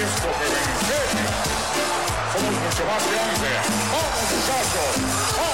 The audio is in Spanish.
esto que me enseña. Somos mucho más grandes. ¡Vamos, muchachos!